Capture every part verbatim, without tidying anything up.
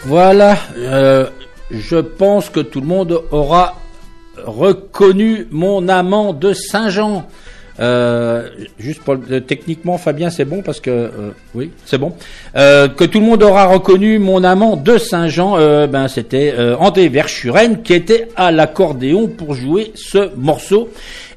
Voilà, euh, je pense que tout le monde aura reconnu mon amant de Saint-Jean. Euh, juste pour euh, techniquement, Fabien, c'est bon parce que euh, oui, c'est bon. Euh, que tout le monde aura reconnu mon amant de Saint-Jean. Euh, ben, c'était euh, André Verschuren qui était à l'accordéon pour jouer ce morceau.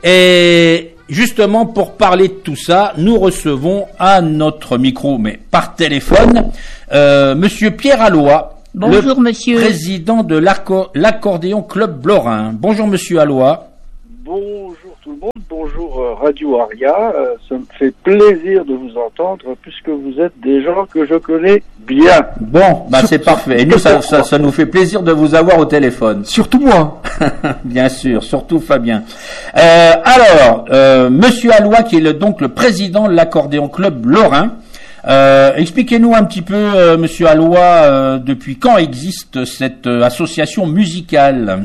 Et justement, pour parler de tout ça, nous recevons à notre micro, mais par téléphone, euh, Monsieur Pierre Alloy. Bonjour, le monsieur. Président de l'accordéon Club Lorrain. Bonjour, Monsieur Alloy. Bonjour tout le monde, bonjour euh, Radio Aria, euh, ça me fait plaisir de vous entendre puisque vous êtes des gens que je connais bien. Bon, bah c'est parfait. Et nous, ça, ça, ça nous fait plaisir de vous avoir au téléphone. Surtout moi. Bien sûr, surtout Fabien. Euh, alors, euh, Monsieur Alloy, qui est le, donc le président de l'accordéon Club Lorrain. Euh, expliquez-nous un petit peu, euh, Monsieur Alloy, euh, depuis quand existe cette euh, association musicale?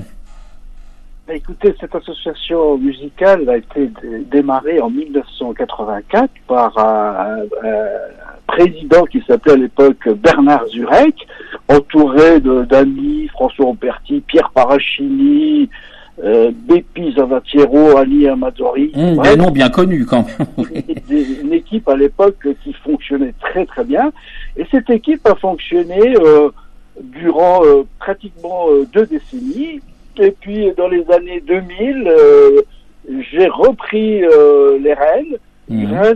Écoutez, cette association musicale a été d- démarrée en mille neuf cent quatre-vingt-quatre par un, un, un président qui s'appelait à l'époque Bernard Zurek, entouré de, d'amis, François Amperti, Pierre Parachini, euh, Bépi Zavatiero, Ali Amadori. Mmh, des noms bien connus quand même. Une équipe à l'époque qui fonctionnait très très bien. Et cette équipe a fonctionné euh, durant euh, pratiquement euh, deux décennies. Et puis dans les années deux mille, euh, j'ai repris euh, les rênes mmh. grâce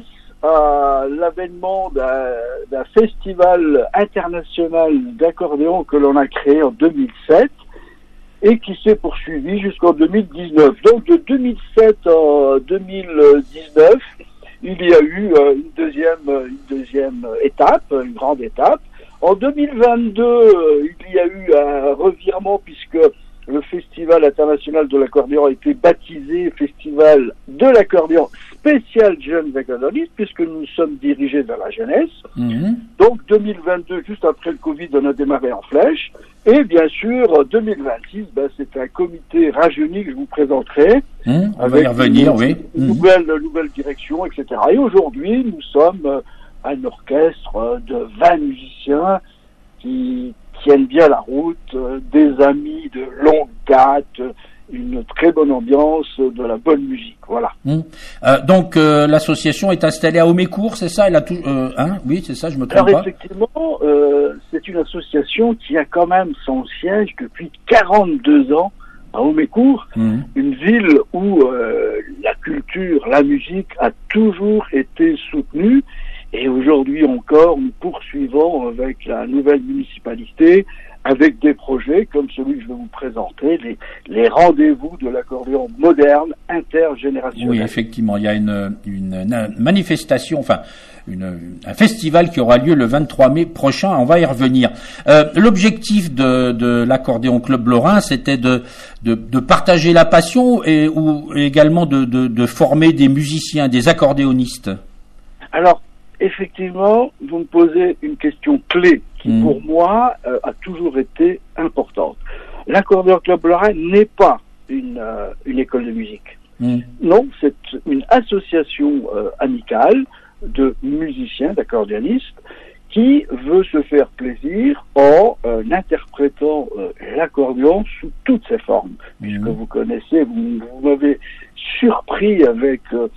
à l'avènement d'un, d'un festival international d'accordéon que l'on a créé en deux mille sept et qui s'est poursuivi jusqu'en deux mille dix-neuf. Donc de deux mille sept à deux mille dix-neuf, il y a eu euh, une deuxième, une deuxième étape, une grande étape. En deux mille vingt-deux, euh, il y a eu un revirement puisque le Festival international de l'accordéon a été baptisé Festival de l'accordéon spécial jeunes accordéonistes, puisque nous sommes dirigés vers la jeunesse. Mmh. Donc deux mille vingt-deux, juste après le Covid, on a démarré en flèche. Et bien sûr, deux mille vingt-six, ben, c'est un comité rajeuni que je vous présenterai. Mmh, on va y revenir, une, oui. Une mmh. nouvelle, nouvelle direction, et cetera. Et aujourd'hui, nous sommes un orchestre de vingt musiciens qui tiennent bien la route, euh, des amis de longue date, une très bonne ambiance, de la bonne musique, voilà. Mmh. Euh, donc euh, l'association est installée à Homécourt, c'est ça? Elle a tout, euh, hein oui, c'est ça, je me trompe Alors, pas. effectivement, euh, c'est une association qui a quand même son siège depuis quarante-deux ans à Homécourt, mmh. une ville où euh, la culture, la musique a toujours été soutenue. Et aujourd'hui encore, nous poursuivons avec la nouvelle municipalité, avec des projets comme celui que je vais vous présenter, les, les rendez-vous de l'accordéon moderne intergénérationnel. Oui, effectivement, il y a une, une, une manifestation, enfin une, un festival qui aura lieu le vingt-trois mai prochain. On va y revenir. Euh, l'objectif de, de l'accordéon Club Lorrain, c'était de, de, de partager la passion et ou également de, de, de former des musiciens, des accordéonistes. Alors, effectivement, vous me posez une question clé qui, mmh. pour moi, euh, a toujours été importante. L'accordéon Club Lorrain n'est pas une, euh, une école de musique. Mmh. Non, c'est une association euh, amicale de musiciens, d'accordéonistes, qui veut se faire plaisir en euh, interprétant euh, l'accordéon sous toutes ses formes. Mmh. Puisque vous connaissez, vous, vous m'avez surpris avec... Euh,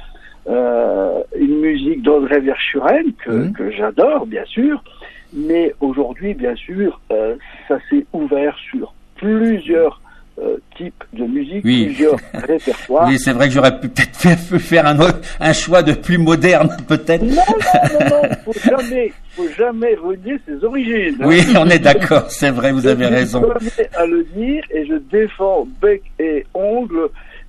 Euh, une musique d'André Verschuren que, mmh. que j'adore bien sûr, mais aujourd'hui bien sûr euh, ça s'est ouvert sur plusieurs euh, types de musique, oui. plusieurs répertoires. Oui, c'est vrai que j'aurais pu peut-être faire, faire un, autre, un choix de plus moderne peut-être. Non, non, non, non, faut jamais, faut jamais renier ses origines. Oui, hein. on est d'accord, c'est vrai, vous avez raison. Je suis à le dire et je défends bec et ongle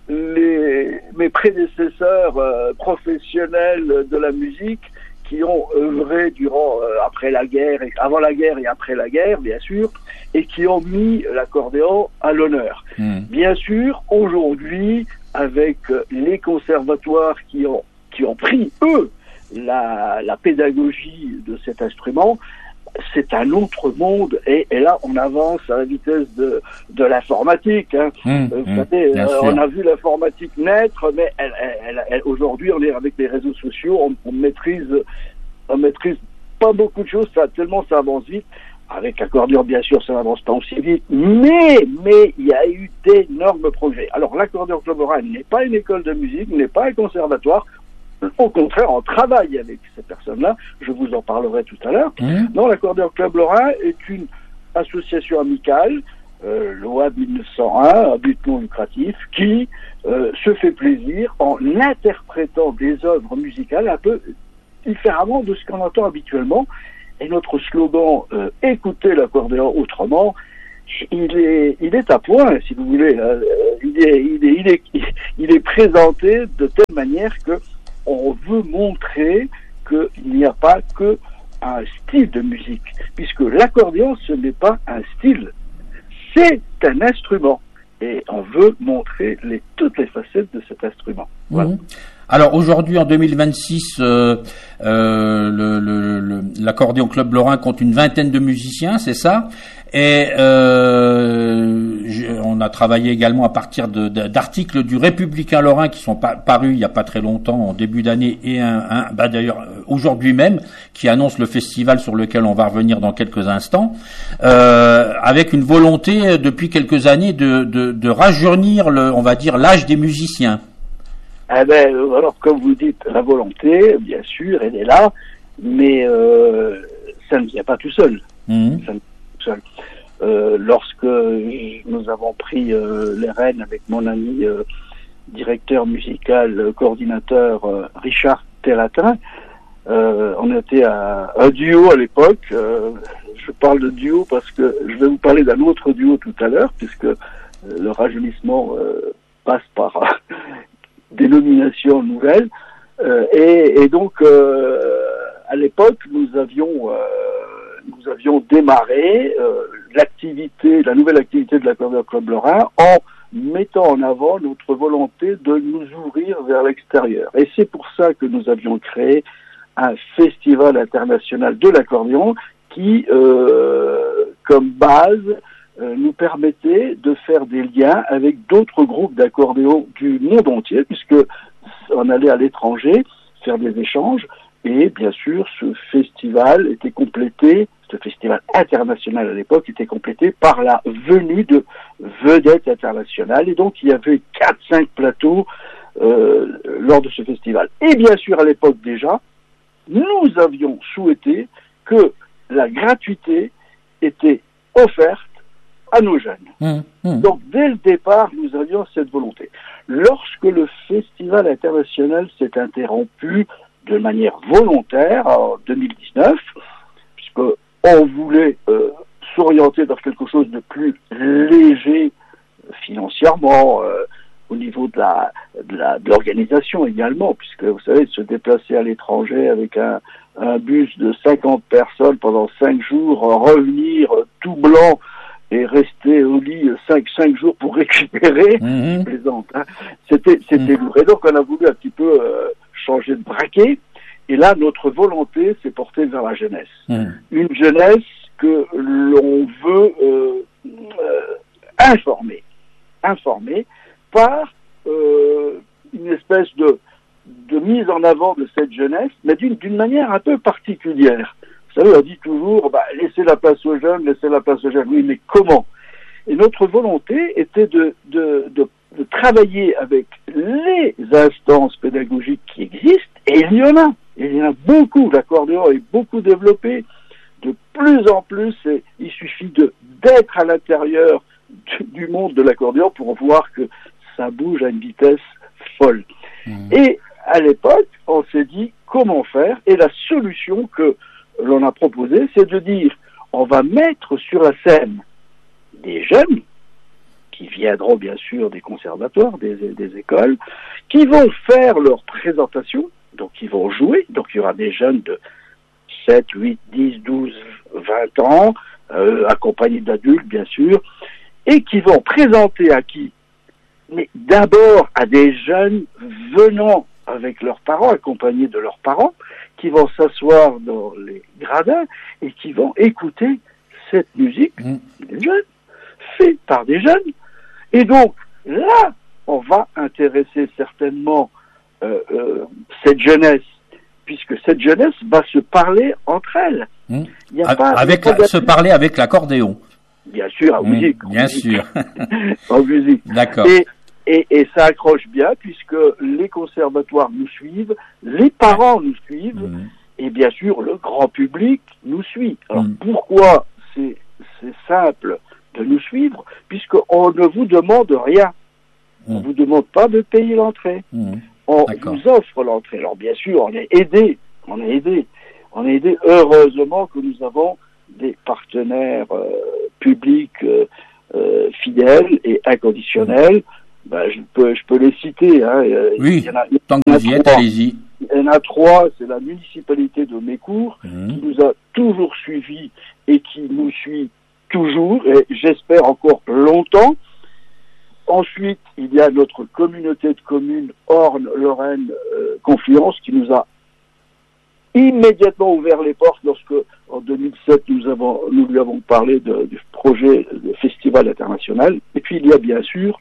Les, mes prédécesseurs euh, professionnels de la musique qui ont œuvré durant, euh, après la guerre, et, avant la guerre et après la guerre, bien sûr, et qui ont mis l'accordéon à l'honneur. Mmh. Bien sûr, aujourd'hui, avec euh, les conservatoires qui ont, qui ont pris, eux, la, la pédagogie de cet instrument, c'est un autre monde et, et là on avance à la vitesse de, de l'informatique. Hein. Mmh, vous mmh, savez, euh, on a vu l'informatique naître, mais elle, elle, elle, elle, aujourd'hui on est avec les réseaux sociaux, on, on maîtrise, on maîtrise pas beaucoup de choses, ça, tellement ça avance vite. avec l'accordéon, bien sûr, ça n'avance pas aussi vite, mais, mais il y a eu d'énormes progrès. Alors, l'accordéon Club Lorrain n'est pas une école de musique, n'est pas un conservatoire. Au contraire, on travaille avec ces personnes-là. Je vous en parlerai tout à l'heure. Mmh. Non, l'accordéon Club Lorrain est une association amicale, euh, loi mille neuf cent un, à but non lucratif, qui euh, se fait plaisir en interprétant des œuvres musicales un peu différemment de ce qu'on entend habituellement. Et notre slogan euh, « Écoutez l'accordéon autrement », il est, il est à point, si vous voulez. Euh, il, est, il, est, il, est, il est présenté de telle manière que on veut montrer qu'il n'y a pas que un style de musique, puisque l'accordéon, ce n'est pas un style, c'est un instrument. Et on veut montrer les, toutes les facettes de cet instrument. Voilà. Mmh. Alors aujourd'hui, en deux mille vingt-six, euh, euh, le, le, le, l'accordéon Club Lorrain compte une vingtaine de musiciens, c'est ça. Et euh, je, on a travaillé également à partir de, de, d'articles du Républicain Lorrain qui sont pa- parus il n'y a pas très longtemps, en début d'année, et un, un bah d'ailleurs aujourd'hui même, qui annonce le festival sur lequel on va revenir dans quelques instants, euh, avec une volonté depuis quelques années de, de, de rajeunir, le, on va dire, l'âge des musiciens. Eh ben, alors, comme vous dites, la volonté, bien sûr, elle est là, mais euh, ça ne vient pas tout seul. Mmh. Ça ne vient pas tout seul. Euh, lorsque nous avons pris euh, les rênes avec mon ami euh, directeur musical, euh, coordinateur euh, Richard Terratin, euh, on était à un duo à l'époque. Euh, je parle de duo parce que je vais vous parler d'un autre duo tout à l'heure, puisque euh, le rajeunissement euh, passe par dénomination nouvelle, euh, et, et donc euh, à l'époque nous avions euh, nous avions démarré euh, l'activité, la nouvelle activité de l'accordéon Club Lorrain en mettant en avant notre volonté de nous ouvrir vers l'extérieur. Et c'est pour ça que nous avions créé un festival international de l'accordéon qui, euh, comme base, Euh, nous permettait de faire des liens avec d'autres groupes d'accordéon du monde entier, puisque on allait à l'étranger faire des échanges, et bien sûr ce festival était complété, ce festival international à l'époque était complété par la venue de vedettes internationales, et donc il y avait quatre cinq plateaux euh, lors de ce festival. Et bien sûr à l'époque déjà, nous avions souhaité que la gratuité était offerte à nos jeunes. Mmh, mmh. Donc, dès le départ, nous avions cette volonté. Lorsque le festival international s'est interrompu de manière volontaire en deux mille dix-neuf, puisque on voulait euh, s'orienter vers quelque chose de plus léger financièrement, euh, au niveau de la, de la, de l'organisation également, puisque vous savez, se déplacer à l'étranger avec un, un bus de cinquante personnes pendant cinq jours, revenir tout blanc, et rester au lit cinq, cinq jours pour récupérer, mmh. je plaisante, hein. C'était, c'était mmh. lourd. Et donc, on a voulu un petit peu euh, changer de braquet. Et là, notre volonté s'est portée vers la jeunesse. Mmh. Une jeunesse que l'on veut euh, euh, informer. Informer par euh, une espèce de, de mise en avant de cette jeunesse, mais d'une, d'une manière un peu particulière. Vous savez, on dit toujours, bah, laissez la place aux jeunes, laissez la place aux jeunes. Oui, mais comment? Et notre volonté était de, de, de, de travailler avec les instances pédagogiques qui existent, et il y en a. Il y en a beaucoup. L'accordéon est beaucoup développé. De plus en plus, et il suffit de, d'être à l'intérieur du, du monde de l'accordéon pour voir que ça bouge à une vitesse folle. Mmh. Et à l'époque, on s'est dit, comment faire? Et la solution que l'on a proposé, c'est de dire, on va mettre sur la scène des jeunes, qui viendront bien sûr des conservatoires, des, des écoles, qui vont faire leur présentation, donc ils vont jouer, donc il y aura des jeunes de sept, huit, dix, douze, vingt ans, euh, accompagnés d'adultes bien sûr, et qui vont présenter à qui? Mais d'abord à des jeunes venant avec leurs parents, accompagnés de leurs parents, qui vont s'asseoir dans les gradins et qui vont écouter cette musique mmh. des jeunes, faite par des jeunes. Et donc, là, on va intéresser certainement euh, euh, cette jeunesse, puisque cette jeunesse va se parler entre elles. Mmh. Il y a pas, avec la, se parler avec l'accordéon. Bien sûr, en mmh, musique. En bien musique. sûr. En musique. D'accord. Et, et, et ça accroche bien, puisque les conservatoires nous suivent, les parents nous suivent, mmh. et bien sûr, le grand public nous suit. Alors, mmh. pourquoi c'est, c'est simple de nous suivre, puisqu'on ne vous demande rien. Mmh. On ne vous demande pas de payer l'entrée. Mmh. On D'accord. vous offre l'entrée. Alors bien sûr, on est aidé, on est aidé, on est aidé. Heureusement que nous avons des partenaires euh, publics euh, euh, fidèles et inconditionnels. Ben, je peux, je peux les citer. Hein. Oui. Il y en a, tant que vous y êtes, allez-y. Il y en a trois. C'est la municipalité de Mécourt mmh. qui nous a toujours suivis et qui nous suit toujours, et j'espère encore longtemps. Ensuite, il y a notre communauté de communes Orne-Lorraine euh, Confluence qui nous a immédiatement ouvert les portes lorsque, en deux mille sept, nous avons, nous lui avons parlé de, du projet de festival international. Et puis, il y a bien sûr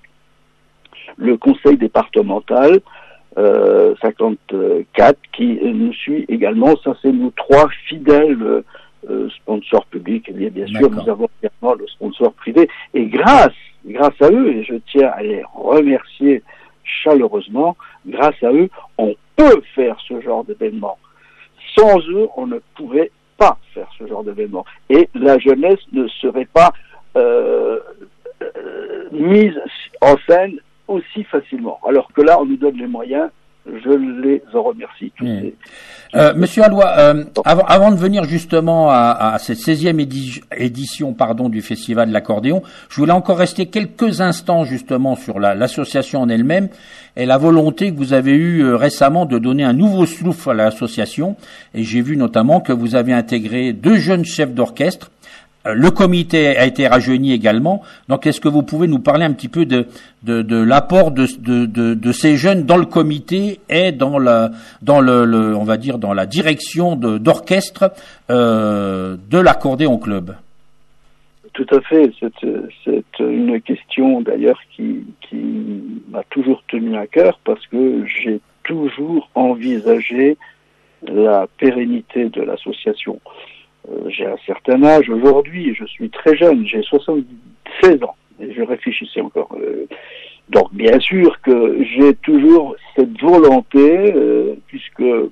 le conseil départemental euh, cinquante-quatre qui nous suit également. Ça, c'est nos trois fidèles euh, Euh, sponsors publics, et bien, bien sûr, nous avons également le sponsor privé, et grâce, grâce à eux, et je tiens à les remercier chaleureusement, grâce à eux, on peut faire ce genre d'événement. Sans eux, on ne pourrait pas faire ce genre d'événement. Et la jeunesse ne serait pas euh, euh, mise en scène aussi facilement. Alors que là, on nous donne les moyens. Je les en remercie. Tous mmh. ces, tous euh, Monsieur Alloy, euh, avant, avant de venir justement à, à cette seizième édi- édition pardon, du Festival de l'Accordéon, je voulais encore rester quelques instants justement sur la, l'association en elle-même et la volonté que vous avez eue euh, récemment de donner un nouveau souffle à l'association. Et j'ai vu notamment que vous avez intégré deux jeunes chefs d'orchestre. Le comité a été rajeuni également. Donc, est-ce que vous pouvez nous parler un petit peu de de, de l'apport de, de de de ces jeunes dans le comité et dans la dans le, le on va dire dans la direction de, d'orchestre euh, de l'accordéon club? Tout à fait. C'est c'est une question d'ailleurs qui qui m'a toujours tenu à cœur parce que j'ai toujours envisagé la pérennité de l'association. Euh, j'ai un certain âge aujourd'hui, je suis très jeune, j'ai soixante-seize ans, et je réfléchissais encore. Euh, donc bien sûr que j'ai toujours cette volonté, euh, puisque euh,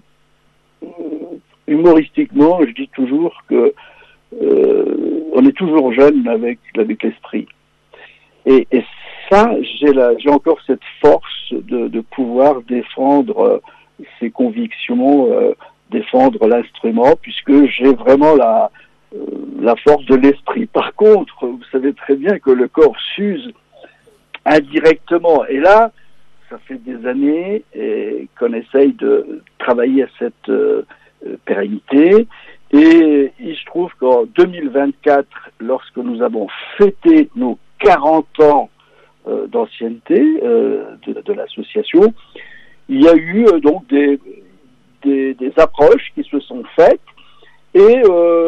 humoristiquement, je dis toujours que euh, on est toujours jeune avec, avec l'esprit. Et, et ça, j'ai, la, j'ai encore cette force de, de pouvoir défendre euh, ces convictions, euh, défendre l'instrument, puisque j'ai vraiment la, euh, la force de l'esprit. Par contre, vous savez très bien que le corps s'use indirectement. Et là, ça fait des années et qu'on essaye de travailler à cette euh, pérennité. Et il se trouve qu'en deux mille vingt-quatre, lorsque nous avons fêté nos quarante ans euh, d'ancienneté euh, de, de l'association, il y a eu euh, donc des Des, des approches qui se sont faites et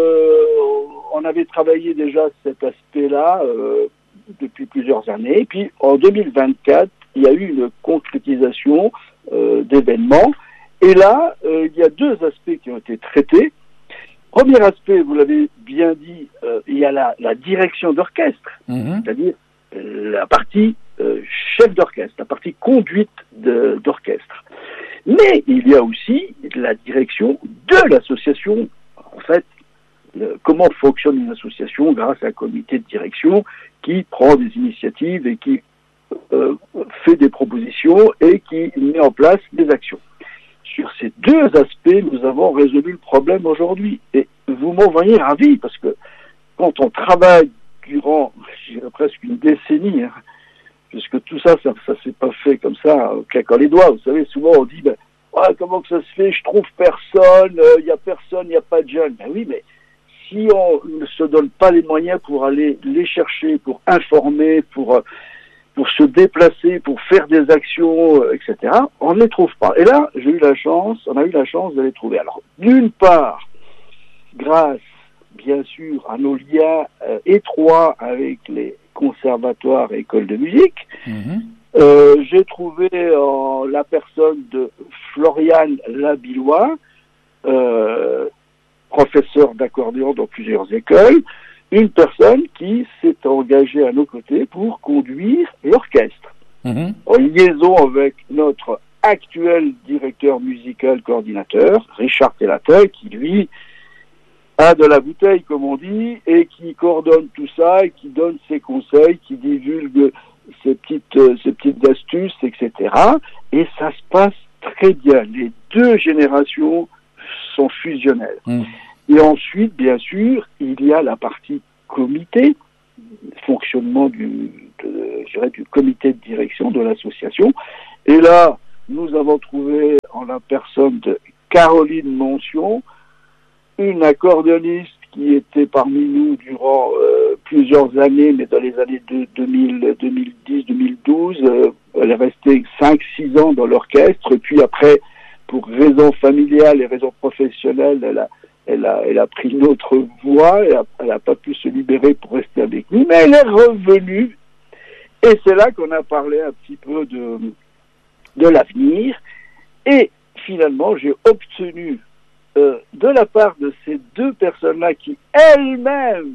euh, on avait travaillé déjà cet aspect-là euh, depuis plusieurs années. Et puis en deux mille vingt-quatre, il y a eu une concrétisation euh, d'événements. Et là, euh, il y a deux aspects qui ont été traités. Premier aspect, vous l'avez bien dit, euh, il y a la, la direction d'orchestre, mmh. c'est-à-dire la partie euh, chef d'orchestre, la partie conduite de, d'orchestre. Mais il y a aussi la direction de l'association. En fait, le, comment fonctionne une association grâce à un comité de direction qui prend des initiatives et qui euh, fait des propositions et qui met en place des actions. Sur ces deux aspects, nous avons résolu le problème aujourd'hui. Et vous m'en voyez ravi, parce que quand on travaille durant, je dirais presque une décennie, hein, puisque tout ça, ça, ça s'est pas fait comme ça, en claquant les doigts. Vous savez, souvent on dit, ben, ah, comment que ça se fait, je trouve personne, il euh, y a personne, il n'y a pas de jeunes. Ben oui, mais si on ne se donne pas les moyens pour aller les chercher, pour informer, pour, euh, pour se déplacer, pour faire des actions, euh, et cetera, on ne les trouve pas. Et là, j'ai eu la chance, on a eu la chance de les trouver. Alors, d'une part, grâce, bien sûr, à nos liens euh, étroits avec les conservatoires et écoles de musique, mmh. euh, j'ai trouvé en la personne de Floriane Labillois, euh, professeur d'accordéon dans plusieurs écoles, une personne qui s'est engagée à nos côtés pour conduire l'orchestre. Mmh. En liaison avec notre actuel directeur musical coordinateur, Richard Telatin, qui lui a de la bouteille, comme on dit, et qui coordonne tout ça, et qui donne ses conseils, qui divulgue ses petites, euh, ses petites astuces, et cetera. Et ça se passe très bien. Les deux générations sont fusionnelles. Mmh. Et ensuite, bien sûr, il y a la partie comité, fonctionnement du, de, je dirais, du comité de direction de l'association. Et là, nous avons trouvé en la personne de Caroline Mention, une accordéoniste qui était parmi nous durant euh, plusieurs années, mais dans les années de deux mille, deux mille dix, deux mille douze, euh, elle est restée cinq six ans dans l'orchestre, puis après, pour raisons familiales et raisons professionnelles, elle a, elle a, elle a pris une autre voie, elle n'a pas pu se libérer pour rester avec nous, mais elle est revenue, et c'est là qu'on a parlé un petit peu de, de l'avenir, et finalement, j'ai obtenu Euh, de la part de ces deux personnes-là qui elles-mêmes,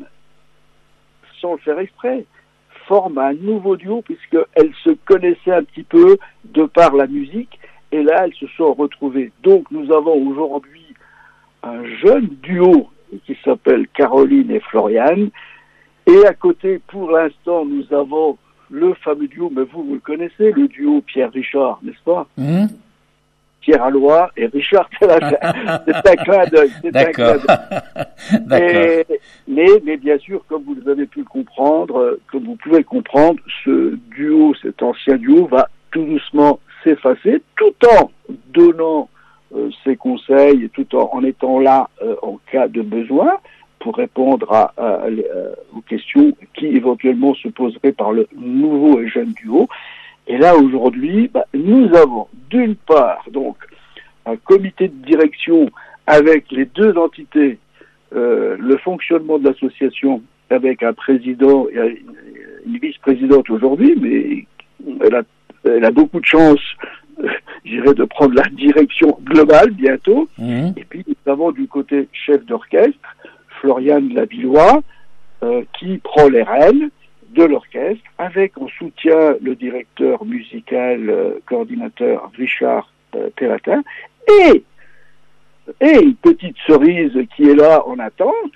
sans le faire exprès, forment un nouveau duo puisqu'elles se connaissaient un petit peu de par la musique et là elles se sont retrouvées. Donc nous avons aujourd'hui un jeune duo qui s'appelle Caroline et Floriane et à côté pour l'instant nous avons le fameux duo, mais vous, vous le connaissez, le duo Pierre-Richard, n'est-ce pas? Mmh. Pierre Alloy et Richard Telatin. C'est un clin d'œil. C'est D'accord. un clin d'œil. D'accord. Et, mais, mais bien sûr, comme vous avez pu le comprendre, comme vous pouvez le comprendre, ce duo, cet ancien duo, va tout doucement s'effacer, tout en donnant euh, ses conseils et tout en, en étant là euh, en cas de besoin pour répondre à, à, à, aux questions qui éventuellement se poseraient par le nouveau et jeune duo. Et là, aujourd'hui, bah, nous avons d'une part, donc, un comité de direction avec les deux entités, euh, le fonctionnement de l'association avec un président et une vice-présidente aujourd'hui, mais elle a, elle a beaucoup de chance, euh, je dirais, de prendre la direction globale bientôt. Mmh. Et puis, nous avons du côté chef d'orchestre, Floriane Lavillois, euh, qui prend les rênes de l'orchestre, avec en soutien le directeur musical, euh, coordinateur Richard euh, Telatin, et, et une petite cerise qui est là en attente,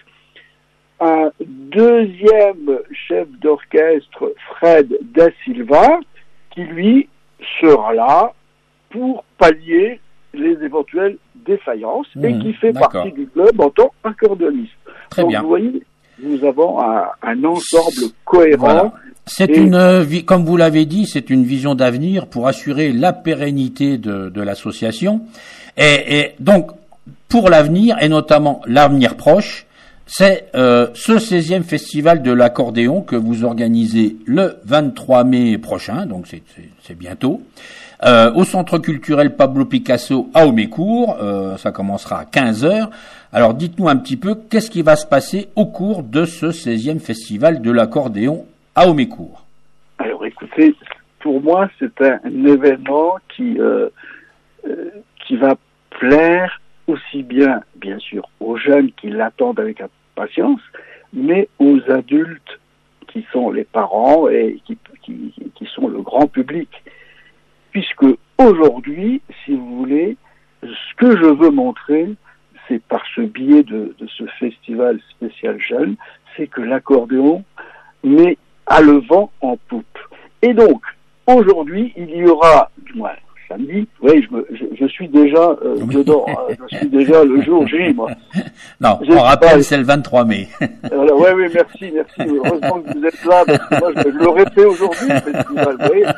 un deuxième chef d'orchestre, Fred Da Silva, qui lui sera là pour pallier les éventuelles défaillances mmh, et qui fait d'accord. partie du club en tant qu'accordéoniste. Très Donc, bien. Vous voyez, nous avons un, un ensemble cohérent. Voilà. C'est et... une, euh, comme vous l'avez dit, c'est une vision d'avenir pour assurer la pérennité de, de l'association. Et, et donc, pour l'avenir, et notamment l'avenir proche, c'est euh, ce seizième festival de l'accordéon que vous organisez le vingt-trois mai prochain, donc c'est, c'est, c'est bientôt, euh, au Centre culturel Pablo Picasso à Haumécourt. Euh, ça commencera à quinze heures. Alors dites-nous un petit peu, qu'est-ce qui va se passer au cours de ce seizième festival de l'accordéon à Haumécourt? Alors écoutez, pour moi c'est un, un événement qui, euh, euh, qui va plaire aussi bien, bien sûr, aux jeunes qui l'attendent avec impatience, mais aux adultes qui sont les parents et qui, qui, qui sont le grand public. Puisque aujourd'hui, si vous voulez, ce que je veux montrer, c'est par ce biais de, de ce festival spécial jeune, c'est que l'accordéon met à le vent en poupe. Et donc, aujourd'hui, il y aura, du moins samedi, oui, je, me, je, je suis déjà euh, oui. dedans, hein, je suis déjà le jour J, moi. Non, je on rappelle, pas... c'est le vingt-trois mai. Alors, oui, oui, merci, merci. Heureusement que vous êtes là, parce que moi, je, je l'aurais fait aujourd'hui, le festival, vous voyez.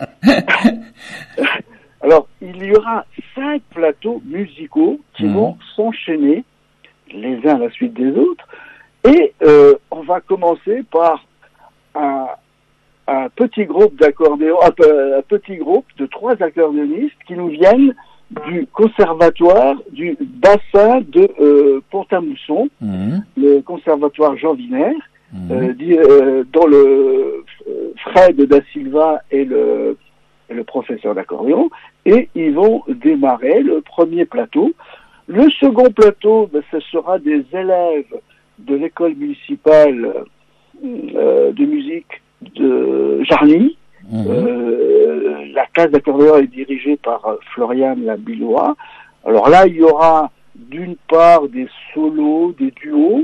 Alors, il y aura cinq plateaux musicaux qui mmh. vont s'enchaîner les uns à la suite des autres. Et euh, on va commencer par un, un petit groupe d'accordéon, un, un petit groupe de trois accordéonistes qui nous viennent du conservatoire du bassin de euh, Pont-à-Mousson, mmh. le conservatoire Jean Wiener, mmh. euh, euh, dont le euh, Fred Da Silva est le le professeur d'accordéon, et ils vont démarrer le premier plateau Le second plateau, ben, ce sera des élèves de l'école municipale euh, de musique de Jarny. Mmh. Euh, la classe d'accordéon est dirigée par euh, Florian Labillois. Alors là, il y aura d'une part des solos, des duos,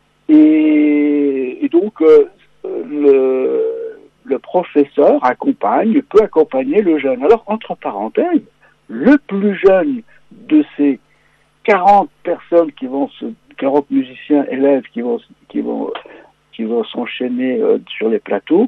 et, et donc euh, le, le professeur accompagne, peut accompagner le jeune. Alors, entre parenthèses, le plus jeune de ces quarante personnes qui vont se, quarante musiciens, élèves qui vont, qui vont, qui vont s'enchaîner euh, sur les plateaux,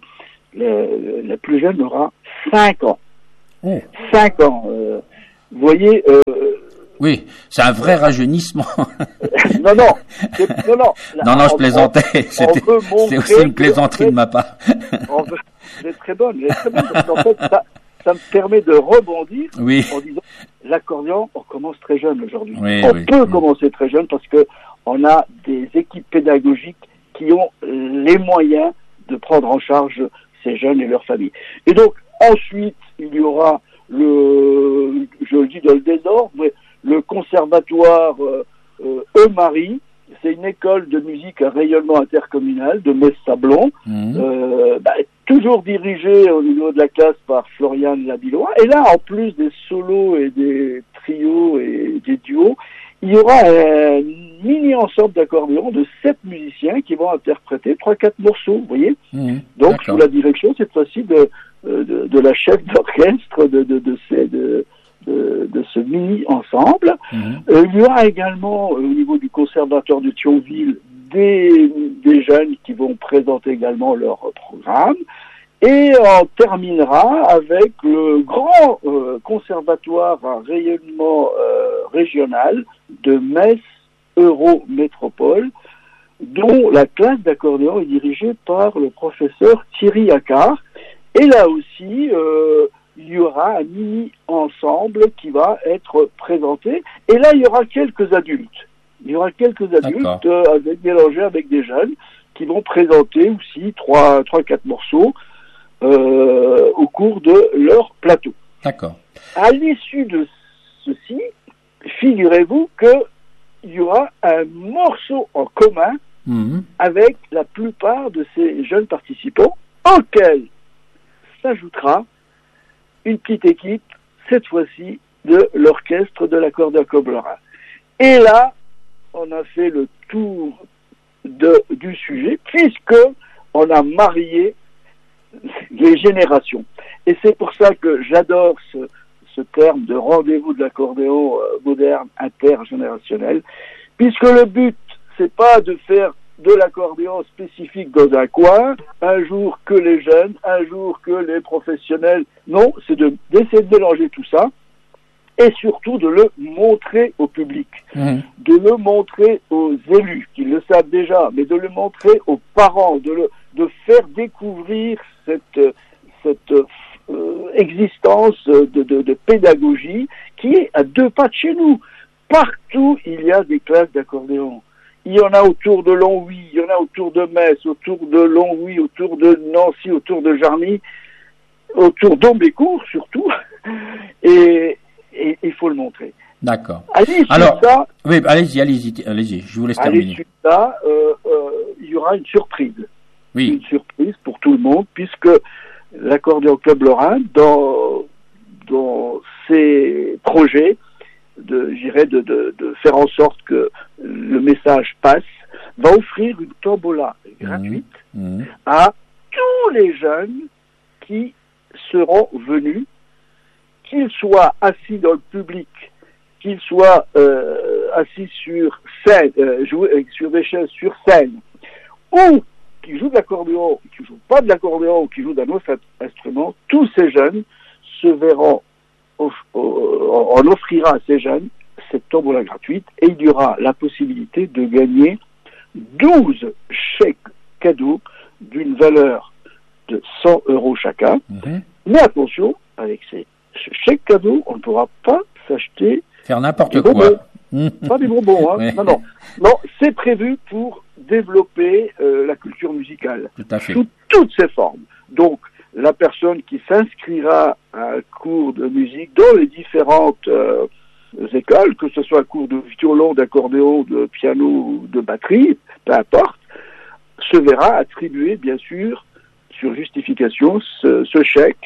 le, le plus jeune aura cinq ans. Oh. cinq ans. Euh, vous voyez. Euh, oui, c'est un vrai rajeunissement. non, non, c'est, non, non. Là, non, non, je plaisantais. C'était, c'est aussi une plaisanterie de ma part. Veut, c'est très bonne, c'est très bonne parce qu'en fait, ça, ça me permet de rebondir oui. en disant l'accordéon, on commence très jeune aujourd'hui. Oui, on oui, peut oui. commencer très jeune parce que on a des équipes pédagogiques qui ont les moyens de prendre en charge ces jeunes et leurs familles. Et donc, ensuite, il y aura le, je le dis dans le désordre, mais le conservatoire euh, euh, E-Marie. C'est une école de musique à rayonnement intercommunal de Metz-Sablon, mmh. euh, bah, toujours dirigée au niveau de la classe par Florian Labillois. Et là, en plus des solos et des trios et des duos, il y aura un mini-ensemble d'accordéon de sept musiciens qui vont interpréter trois quatre morceaux, vous voyez. Mmh. Donc, d'accord. Sous la direction, cette fois-ci, de, de, de la chef d'orchestre de, de, de ces... De, De, de ce mini-ensemble. Mmh. Euh, il y aura également, euh, au niveau du conservatoire de Thionville, des, des jeunes qui vont présenter également leur programme. Et on terminera avec le grand euh, conservatoire à rayonnement euh, régional de Metz Eurométropole, dont la classe d'accordéon est dirigée par le professeur Thierry Accard. Et là aussi, euh, il y aura un mini-ensemble qui va être présenté. Et là, il y aura quelques adultes. Il y aura quelques adultes euh, avec, mélangés avec des jeunes qui vont présenter aussi trois, trois, quatre morceaux euh, au cours de leur plateau. D'accord. À l'issue de ceci, figurez-vous qu'il y aura un morceau en commun mmh. avec la plupart de ces jeunes participants, auquel s'ajoutera une petite équipe, cette fois-ci, de l'orchestre de l'accordéon Cobb-Lorrain. Et là, on a fait le tour de, du sujet, puisque on a marié les générations. Et c'est pour ça que j'adore ce, ce terme de rendez-vous de l'accordéon euh, moderne intergénérationnel, puisque le but, c'est pas de faire de l'accordéon spécifique dans un coin, un jour que les jeunes, un jour que les professionnels. Non, c'est de, d'essayer de mélanger tout ça et surtout de le montrer au public, mmh. de le montrer aux élus, qui le savent déjà, mais de le montrer aux parents, de, le, de faire découvrir cette, cette euh, existence de, de, de pédagogie qui est à deux pas de chez nous. Partout, il y a des classes d'accordéon. Il y en a autour de Longwy, il y en a autour de Metz, autour de Longwy, autour de Nancy, autour de Jarny, autour d'Ambécourt surtout, et il faut le montrer. D'accord. Allez, Alors, ça, oui, allez-y, allez-y, allez-y, je vous laisse terminer. Allez, ça, euh, euh, il y aura une surprise. Oui. Une surprise pour tout le monde, puisque l'accordéon Cobb-Lorrain, dans, dans ses projets, de, j'irais de, de, de faire en sorte que le message passe, va offrir une tombola gratuite mmh. Mmh. à tous les jeunes qui seront venus, qu'ils soient assis dans le public, qu'ils soient euh, assis sur scène, euh, jouer, sur des chaises sur scène, ou qui jouent de l'accordéon, ou qui jouent pas de l'accordéon, ou qui jouent d'un autre instrument, tous ces jeunes se verront. On offrira à ces jeunes cette tombola gratuite et il y aura la possibilité de gagner douze chèques cadeaux d'une valeur de cent euros chacun. Mmh. Mais attention, avec ces chèques cadeaux, on ne pourra pas s'acheter faire n'importe quoi. Mmh. Pas des bonbons, hein. Oui. Non, non. Non, c'est prévu pour développer euh, la culture musicale. Tout à fait. Sous toutes ses formes. Donc, la personne qui s'inscrira à un cours de musique dans les différentes euh, écoles, que ce soit cours de violon, d'accordéon, de piano ou de batterie, peu importe, se verra attribuer, bien sûr, sur justification, ce, ce chèque.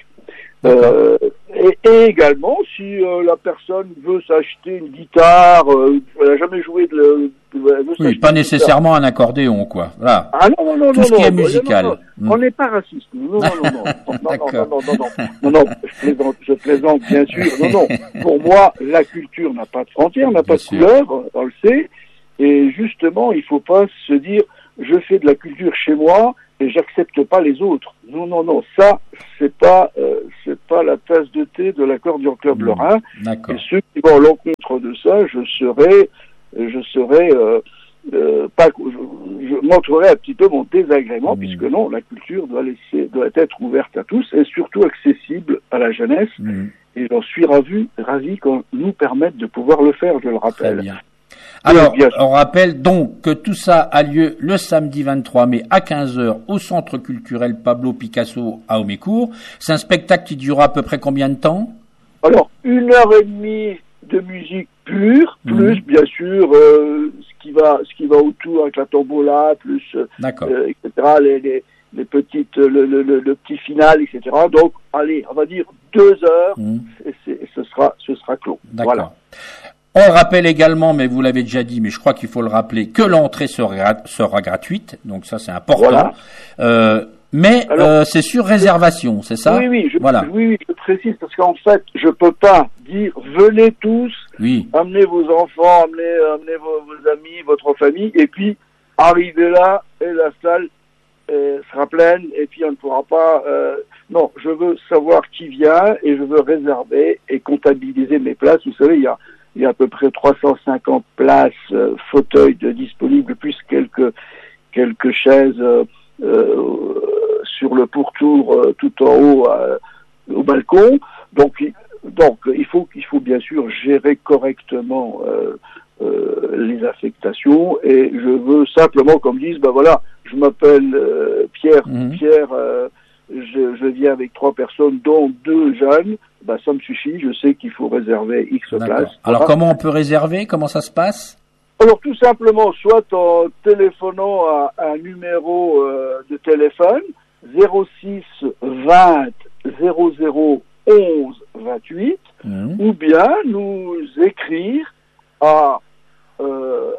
Euh, et, et également, si euh, la personne veut s'acheter une guitare, euh, elle n'a jamais joué de... de oui, pas nécessairement un accordéon, quoi. Voilà. Ah non, non, non, tout non, ce qui non, est musical. Non, non, non. Mm. On n'est pas raciste. Non, non, non, non, non, non, non, non, non, non, non, non, je plaisante, je plaisante, bien sûr. Non, non. Pour moi, la culture n'a pas de frontières, n'a pas de couleur, on le sait. Et justement, il faut pas se dire, je fais de la culture chez moi et j'accepte pas les autres. Non, non, non, ça, c'est pas, euh, c'est pas la tasse de thé de l'accordéon club mmh, lorrain. d'accord. Et ceux qui vont à l'encontre de ça, je serai, je serai, euh, euh, pas, je, je montrerai un petit peu mon désagrément, mmh. puisque non, la culture doit laisser, doit être ouverte à tous et surtout accessible à la jeunesse. Mmh. Et j'en suis ravi, ravi qu'on nous permette de pouvoir le faire, je le rappelle. Très bien. Alors, on rappelle donc que tout ça a lieu le samedi vingt-trois mai à quinze heures au Centre culturel Pablo Picasso à Haut-Mécourt. C'est un spectacle qui durera à peu près combien de temps? Alors, une heure et demie de musique pure, plus mmh. bien sûr euh, ce qui va ce qui va autour avec la tombola, plus euh, et cetera, les, les, les petites, le, le, le, le petit final, et cetera. Donc, allez, on va dire deux heures mmh. et, c'est, et ce sera ce sera clos. D'accord. Voilà. On rappelle également, mais vous l'avez déjà dit, mais je crois qu'il faut le rappeler, que l'entrée sera, sera gratuite, donc ça c'est important. Voilà. Euh, mais Alors, euh, c'est sur réservation, c'est ça? Oui, oui, je, voilà. oui, oui, je précise parce qu'en fait, je peux pas dire venez tous, oui. amenez vos enfants, amenez, amenez vos, vos amis, votre famille, et puis arrivez là et la salle euh, sera pleine, et puis on ne pourra pas. Euh, non, je veux savoir qui vient et je veux réserver et comptabiliser mes places. Vous savez, il y a Il y a à peu près trois cent cinquante places, euh, fauteuils de disponibles, plus quelques quelques chaises euh, euh, sur le pourtour euh, tout en haut euh, au balcon. Donc, il, donc il faut il faut bien sûr gérer correctement euh, euh, les affectations. Et je veux simplement qu'on me dise, ben voilà, je m'appelle euh, Pierre mmh. Pierre. Euh, Je, je viens avec trois personnes, dont deux jeunes, bah, ça me suffit, je sais qu'il faut réserver X D'accord. places. Alors, voilà. Comment on peut réserver? Comment ça se passe? Alors, tout simplement, soit en téléphonant à, à un numéro euh, de téléphone, zéro six vingt zéro zéro onze vingt-huit, mmh. ou bien nous écrire à euh,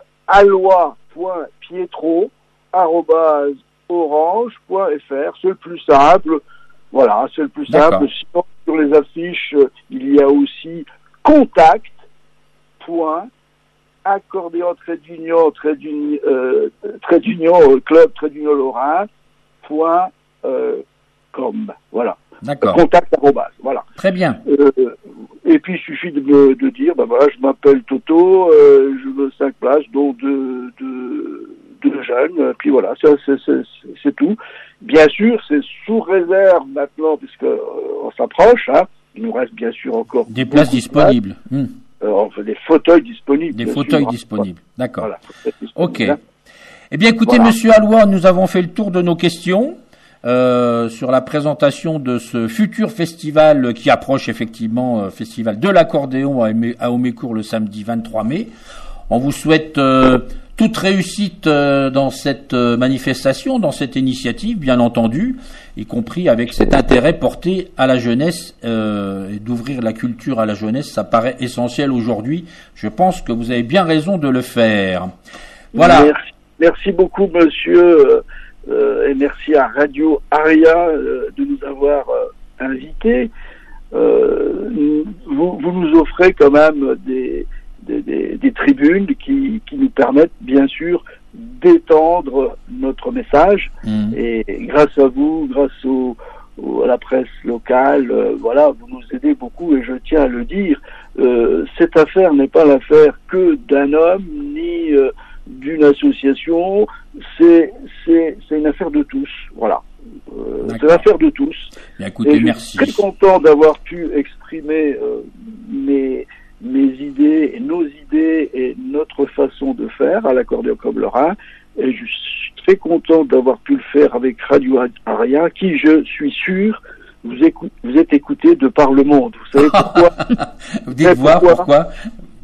aloi.pietro arobase orange point f r, c'est le plus simple. Voilà, c'est le plus D'accord. simple. Sinon, sur les affiches, il y a aussi contact point accordéon trait d'union trait d'union euh, trait d'union club trait d'union lorrain point euh, com. Voilà. D'accord. Contact arrobase. Voilà. Très bien. Euh, et puis il suffit de, me, de dire, ben voilà, je m'appelle Toto, euh, je veux cinq places, dont deux, deux, deux jeunes, puis voilà, ça, c'est, c'est, c'est tout. Bien sûr, c'est sous réserve maintenant, puisque euh, on s'approche, hein. Il nous reste bien sûr encore des places disponibles. De places. Mmh. Euh, enfin, des fauteuils disponibles. Des fauteuils sûr, disponibles. Hein. D'accord. Voilà, ok. Hein. Eh bien, écoutez, voilà. Monsieur Alloy, nous avons fait le tour de nos questions. Euh, sur la présentation de ce futur festival qui approche effectivement, euh, festival de l'accordéon à, à Haut-Mécourt le samedi vingt-trois mai. On vous souhaite euh, toute réussite euh, dans cette euh, manifestation, dans cette initiative, bien entendu, y compris avec cet intérêt porté à la jeunesse euh, et d'ouvrir la culture à la jeunesse. Ça paraît essentiel aujourd'hui. Je pense que vous avez bien raison de le faire. Voilà. Merci, merci beaucoup, monsieur. Euh, et merci à Radio Aria euh, de nous avoir euh, invités. Euh, vous, vous nous offrez quand même des, des, des, des tribunes qui, qui nous permettent bien sûr d'étendre notre message. Mmh. Et grâce à vous, grâce au, au, à la presse locale, euh, voilà, vous nous aidez beaucoup et je tiens à le dire. Euh, cette affaire n'est pas l'affaire que d'un homme ni euh, d'une association, c'est, c'est, c'est une affaire de tous, voilà. Euh, c'est l'affaire de tous. Bien, écoutez, et je merci. suis très content d'avoir pu exprimer euh, mes, mes idées, et nos idées et notre façon de faire à l'accordéon club lorrain. Et je suis très content d'avoir pu le faire avec Radio Aria, qui, je suis sûr, vous, écoute, vous êtes écouté de par le monde. Vous savez pourquoi? Vous dites voir pourquoi, pourquoi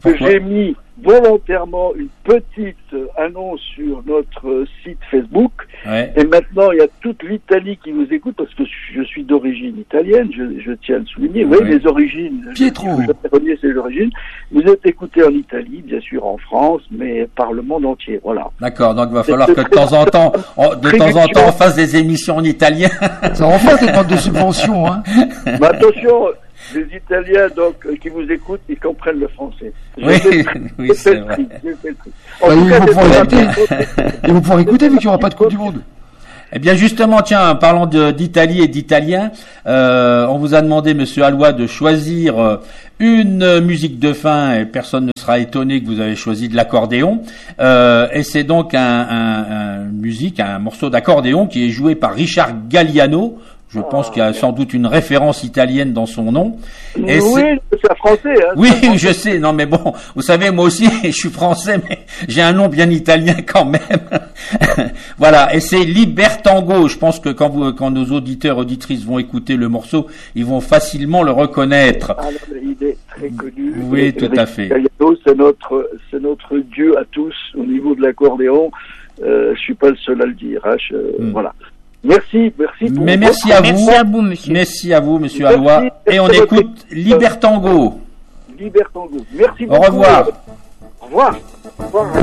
que Pourquoi? j'ai mis volontairement une petite annonce sur notre site Facebook. Ouais. Et maintenant, il y a toute l'Italie qui vous écoute parce que je suis d'origine italienne, je, je tiens à le souligner. Oui, Oui. mes origines. Pietro. Je, je renier ses origines. Vous êtes écoutés en Italie, bien sûr en France, mais par le monde entier. Voilà. D'accord, donc il va falloir que de temps en temps, on- de temps en temps, on fasse des émissions en italien. Ça en fait des demandes de subventions, hein. Mais attention, les Italiens donc euh, qui vous écoutent, ils comprennent le français. J'ai Oui, fait le tri, oui, j'ai c'est fait le vrai. tri, j'ai fait le tri. En Bah, tout ils cas, vont pouvoir j'espère écouter. que- Ils vont pouvoir écouter vu qu'il n'y aura pas de Coupe du Monde. Eh bien justement, tiens, en parlant de- d'Italie et d'Italien, euh, on vous a demandé, Monsieur Alloy, de choisir euh, une musique de fin, et personne ne sera étonné que vous avez choisi de l'accordéon. Euh, et c'est donc un, un, un musique, un morceau d'accordéon qui est joué par Richard Galliano. Je pense qu'il y a sans doute une référence italienne dans son nom. Et oui, c'est- c'est un français. Hein, Oui, c'est un Français. je sais. Non, mais bon, vous savez, moi aussi, je suis français, mais j'ai un nom bien italien quand même. Voilà. Et c'est Libertango. Je pense que quand vous, quand nos auditeurs, auditrices vont écouter le morceau, ils vont facilement le reconnaître. Ah, non, mais il est très connu. Oui, Et tout Eric à fait. Galliano, c'est notre, c'est notre dieu à tous au niveau de l'accordéon. Euh, je suis pas le seul à le dire. Hein, je- Hmm. Voilà. Merci, merci. Pour Mais votre- merci à vous. Merci à vous, monsieur. Merci à vous, Monsieur Merci. Alloy. Et on Merci à votre écoute Libertango. Libertango. Merci Au beaucoup. revoir. Au revoir. Au revoir.